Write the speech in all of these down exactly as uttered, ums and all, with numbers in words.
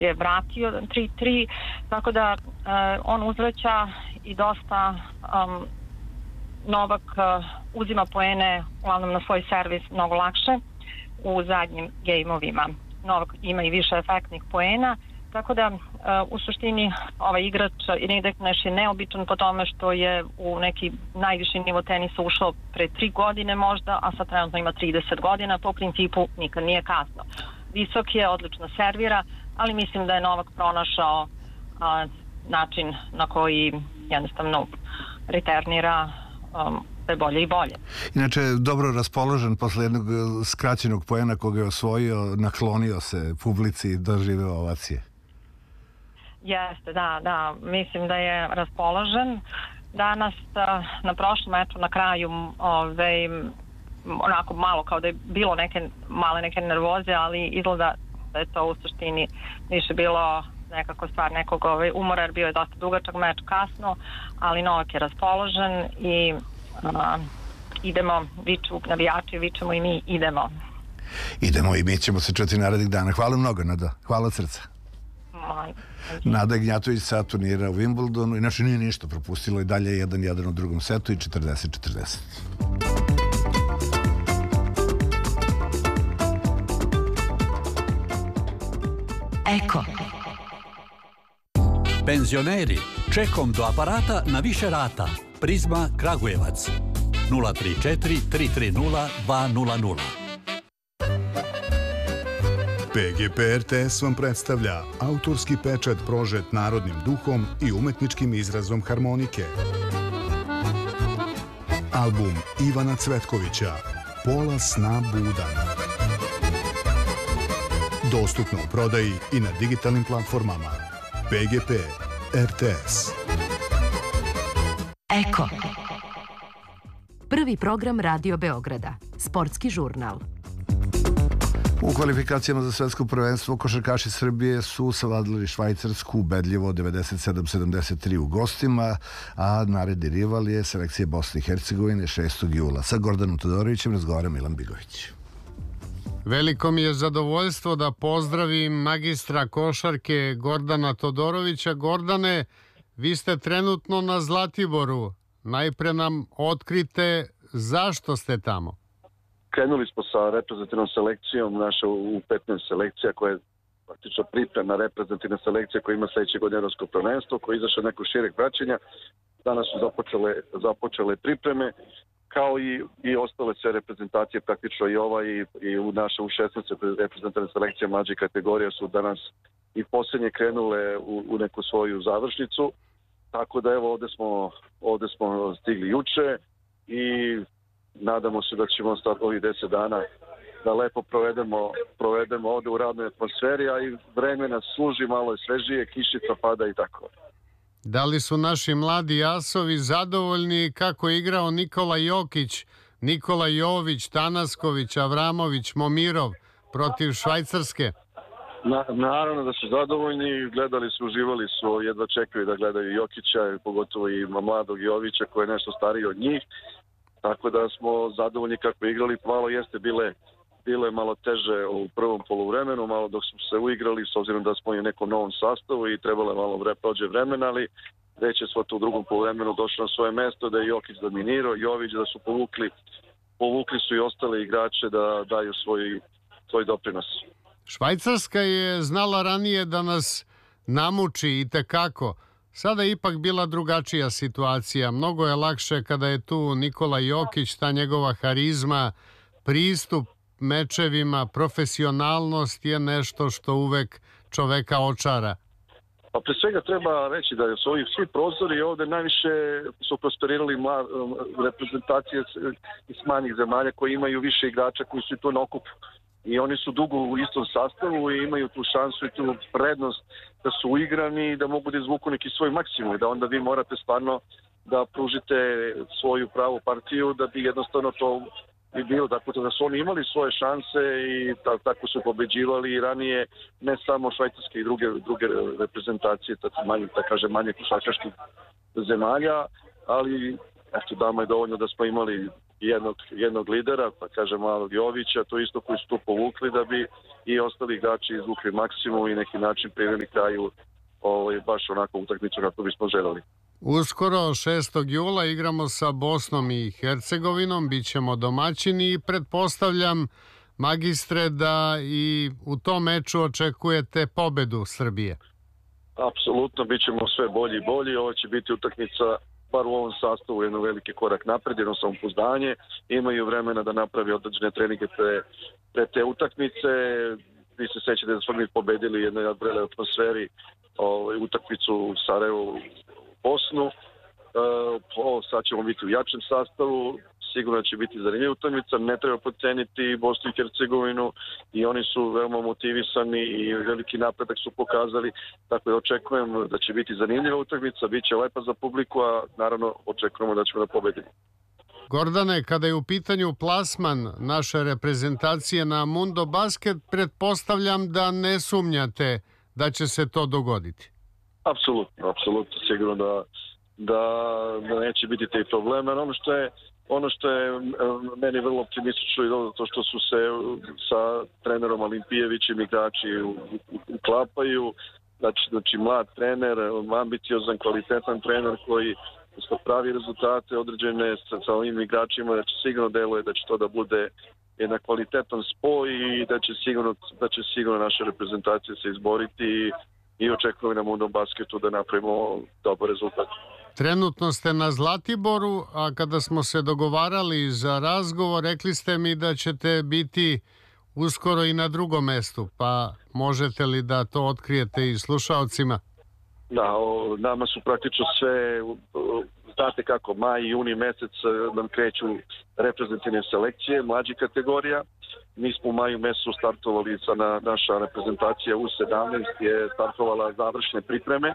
je vratio tri tri, tako da uh, on uzvraća i dosta um, Novak uh, uzima poene uglavnom na svoj servis mnogo lakše u zadnjim gejmovima. Novak ima i više efektnih poena, tako da uh, u suštini ovaj igrač Inegneš je neobičan po tome što je u neki najviši nivo tenisa ušao pre tri godine možda, a sad trenutno ima trideset godina, po principu nikad nije kasno. Visok je, odlično servira, ali mislim da je Novak pronašao a, način na koji jednostavno returnira um, sve bolje i bolje. Inače, dobro raspoložen posle jednog skraćenog poena koga je osvojio, naklonio se publici i doživeo ovacije. Jeste, da, da. Mislim da je raspoložen. Danas a, na prošlom meču na kraju ove, onako malo kao da je bilo neke male neke nervoze, ali izgleda da je to u suštini više bilo nekako stvar nekog ovaj, umora, jer bio je dosta dugačak meč kasno, ali Novak je raspoložen i a, idemo, viču navijači, vičemo i mi idemo. Idemo i mi ćemo se čuti narednih dana. Hvala mnogo, Nada. Hvala od srca. Moj. Nada Ignjatović sa turnira u Wimbledonu. Inače nije ništa propustilo i dalje jedan jedan u drugom setu i četrdeset četrdeset. Eko. Penzioneri, čekom do aparata na više rata. Prizma Kragujevac. nula tri četiri tri tri nula dva nula nula. P G P R T S vam predstavlja autorski pečat prožet narodnim duhom i umetničkim izrazom harmonike. Album Ivana Cvetkovića Pola sna budan. Dostupno u prodaji i na digitalnim platformama. P G P R T S. Eko. Prvi program Radio Beograda. Sportski žurnal. U kvalifikacijama za svetsko prvenstvo košarkaši Srbije su savladali Švajcarsku ubedljivo devedeset sedam sedamdeset tri u gostima, a naredni rival je selekcija Bosne i Hercegovine šestog jula. Sa Gordanom Todorovićem razgovara Milan Bigović. Veliko mi je zadovoljstvo da pozdravim magistra košarke Gordana Todorovića. Gordane, vi ste trenutno na Zlatiboru. Najpre nam otkrite zašto ste tamo. Krenuli smo sa reprezentativnom selekcijom, naša u petnaest selekcija koja je praktično pripremna reprezentativna selekcija koja ima sljedeće godine Evropsko prvenstvo, koja je izašla nekog šireg praćenja. Danas su započele, započele pripreme, kao i, i ostale sve reprezentacije, praktično i ova i, i u naša u šesnaest reprezentativna selekcija mlađe kategorija su danas i posljednje krenule u, u neku svoju završnicu. Tako da evo ovdje smo, ovdje smo stigli juče i nadamo se da ćemo sad ovih deset dana da lepo provedemo, provedemo ovdje u radnoj atmosferi, a i vreme nas služi, malo je svežije, kišica pada i tako. Da li su naši mladi asovi zadovoljni kako je igrao Nikola Jokić, Nikola Jović, Tanasković, Avramović, Momirov protiv Švajcarske? Na, naravno da su zadovoljni, gledali su, uživali su, jedva čekaju da gledaju Jokića, pogotovo i mladog Jovića koji je nešto stariji od njih. Tako da smo zadovoljni kako igrali, malo jeste bile, bile malo teže u prvom poluvremenu, malo dok smo se uigrali, s obzirom da smo i u nekom novom sastavu i trebalo je malo vre, prođe vremena, ali već je svo to u drugom poluvremenu došlo na svoje mesto, da je Jokić dominirao, Jović da su povukli, povukli su i ostale igrače da daju svoj, svoj doprinos. Švajcarska je znala ranije da nas namuči i tekako. Sada je ipak bila drugačija situacija. Mnogo je lakše kada je tu Nikola Jokić, ta njegova harizma, pristup mečevima, profesionalnost je nešto što uvek čoveka očara. Pa pre svega treba reći da su ovi svi prozori ovdje najviše su prosperirali mla, reprezentacije iz manjih zemalja koji imaju više igrača koji su tu na okupu. I oni su dugo u istom sastavu i imaju tu šansu i tu prednost da su uigrani i da mogu da izvuku neki svoj maksimum. Da onda vi morate stvarno da pružite svoju pravu partiju da bi jednostavno to bi bilo. Tako da su oni imali svoje šanse i ta, tako su pobeđivali i ranije ne samo švajcarske i druge, druge reprezentacije, manje, da kažem manje košarkaških zemalja, ali eto, dama je dovoljno da smo imali jednog, jednog lidera, pa kažem malog Jovića, to isto koji su tu povukli da bi i ostali igrači izvukli maksimum i neki način priveli kraju ovaj, baš onako utakmicu kako bismo želeli. Uskoro šestog jula igramo sa Bosnom i Hercegovinom, bit ćemo domaćini i pretpostavljam, magistre, da i u tom meču očekujete pobedu Srbije. Apsolutno, bit ćemo sve bolji i bolji. Ovo će biti utakmica, bar u ovom sastavu, jedno veliki korak napred, jedno samopouzdanje. Imaju vremena da napravi određene treninge pre, pre te utakmice. Vi se sećate da smo mi pobedili u jednoj vrele atmosferi ovaj, utakmicu u Sarajevu u Bosnu. E, ovo sad ćemo biti u jačem sastavu. Sigurno će biti zanimljiva utakmica, ne treba podceniti Bosnu i Hercegovinu i oni su veoma motivisani i veliki napredak su pokazali, tako da očekujem da će biti zanimljiva utakmica, bit će lepa za publiku, a naravno očekujemo da ćemo da pobedimo. Gordane, kada je u pitanju plasman naše reprezentacije na Mundo Basket, pretpostavljam da ne sumnjate da će se to dogoditi. Apsolutno, apsolutno, sigurno da, da, da neće biti te probleme. Ono što je Ono što je meni vrlo optimistično i to što su se sa trenerom Olimpijevićem igrači uklapaju. Znači, znači mlad trener, ambiciozan, kvalitetan trener koji pravi rezultate određene sa, sa ovim igračima, da će sigurno deluje da će to da bude jedan kvalitetan spoj i da će sigurno, da će sigurno naše reprezentacije se izboriti i, i očekujem na Mundo Basketu da napravimo dobar rezultat. Trenutno ste na Zlatiboru, a kada smo se dogovarali za razgovor, rekli ste mi da ćete biti uskoro i na drugom mestu, pa možete li da to otkrijete i slušalcima? Da, o, nama su praktično sve, znate kako, maj i juni mesec nam kreću reprezentativne selekcije, mlađih kategorija. Mi smo u maju mesecu startovali, sa na, naša reprezentacija U sedamnaest je startovala završne pripreme.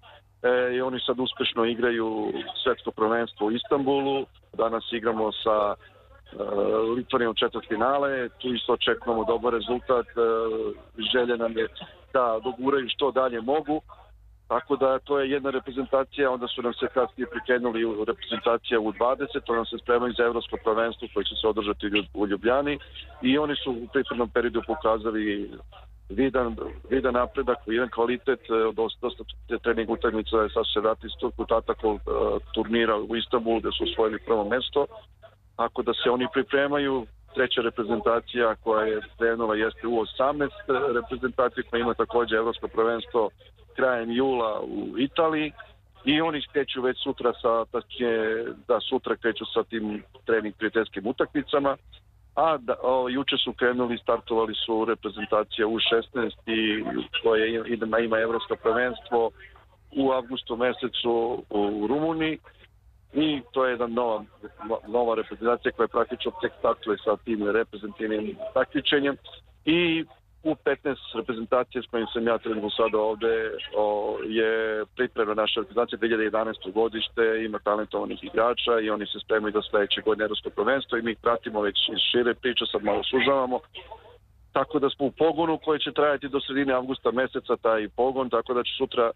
E, i oni sad uspešno igraju svetsko prvenstvo u Istanbulu. Danas igramo sa e, Litvanijom četvrtfinale, tu isto očekujemo dobar rezultat. E, želje nam je da doguraju što dalje mogu, tako da to je jedna reprezentacija. Onda su nam se kasnije prikrenuli u reprezentacija U dvadeset, to nam se spremaju za evropsko prvenstvo koje će se održati u Ljubljani i oni su u pripremnom periodu pokazali vidan, vidan napredak, vidan kvalitet, dosta, dosta trening utakmica, sad se vrati iz Turku Tatakol uh, turnira u Istanbulu gde su osvojili prvo mesto, tako da se oni pripremaju. Treća reprezentacija koja je krenula jeste U osamnaest reprezentacija koja ima takođe evropsko prvenstvo krajem jula u Italiji i oni kreću već sutra sa, tačnije da sutra kreću sa tim trening prijateljskim utakmicama. A da, o, juče su krenuli, startovali su reprezentacija U šesnaest i koje ima, ima evropsko prvenstvo u avgustu mesecu u Rumuniji i to je jedna nova, nova reprezentacija koja praktično tek startuje sa tim reprezentativnim takmičenjem i U petnaest reprezentacije s kojim sam ja trenutno sada ovde o, je pripremna naša reprezentacija dve hiljade jedanaeste godište, ima talentovanih igrača i oni se spremaju da sledeće godine evropsko prvenstvo i mi ih pratimo već iz šire priče, sad malo sužavamo. Tako da smo u pogonu koji će trajati do sredine avgusta meseca taj pogon, tako da će sutra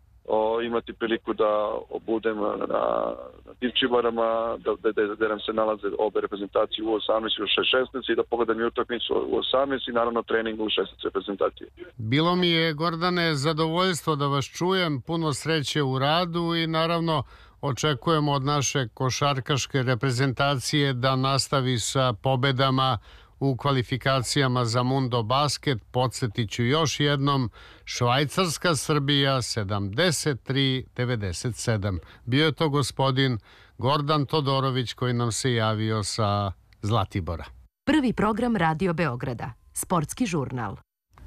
o, imati priliku da budem na, na Divčibarama, da, da, da nam se nalaze obe reprezentacije U osamnaest i U šesnaest i da pogledam i utakmicu U osamnaest i naravno trening U šesnaest reprezentacije. Bilo mi je, Gordane, zadovoljstvo da vas čujem, puno sreće u radu i naravno očekujemo od naše košarkaške reprezentacije da nastavi sa pobedama u kvalifikacijama za Mundo Basket. Podsjetit ću još jednom, Švajcarska Srbija sedamdeset tri devedeset sedam. Bio je to gospodin Gordan Todorović koji nam se javio sa Zlatibora. Prvi program Radio Beograda, sportski žurnal.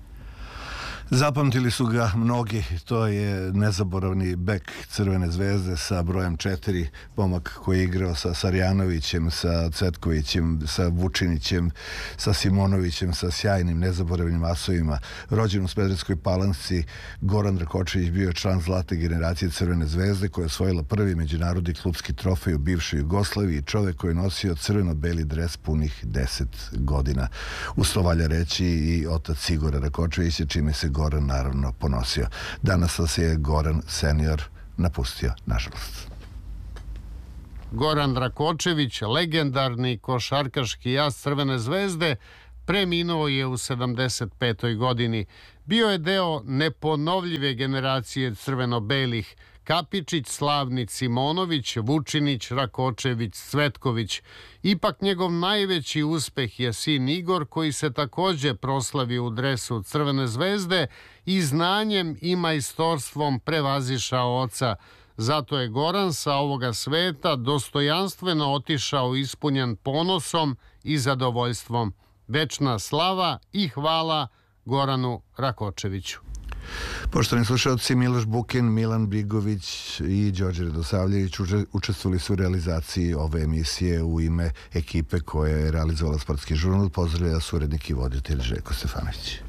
Zapamtili su ga mnogi, to je nezaboravni bek Crvene zvezde sa brojem četiri, pomak koji je igrao sa Sarjanovićem, sa Cvetkovićem, sa Vučinićem, sa Simonovićem, sa sjajnim nezaboravnim asovima. Rođen u Smederevskoj Palanci, Goran Rakočević bio je član zlate generacije Crvene zvezde koja je osvojila prvi međunarodni klubski trofej u bivšoj Jugoslaviji, čovek koji je nosio crveno-beli dres punih deset godina. Uz to valja reći i otac Igora Rakočevića, čime se Goran naravno ponosio. Danas se je Goran senior napustio, nažalost. Goran Rakočević, legendarni košarkaški jas Crvene zvezde, preminuo je u sedamdeset petoj godini. Bio je deo neponovljive generacije crveno-belih: Kapičić, Slavnić, Simonović, Vučinić, Rakočević, Cvetković. Ipak njegov najveći uspeh je sin Igor, koji se takođe proslavio u dresu Crvene zvezde i znanjem i majstorstvom prevazišao oca. Zato je Goran sa ovoga sveta dostojanstveno otišao ispunjen ponosom i zadovoljstvom. Večna slava i hvala Goranu Rakočeviću. Poštovani slušalci, Miloš Bukin, Milan Bigović i Đorđe Radosavljević učestvovali su u realizaciji ove emisije u ime ekipe koja je realizovala Sportski žurnal. Pozdravlja vas urednik i voditelj Željko Stefanović.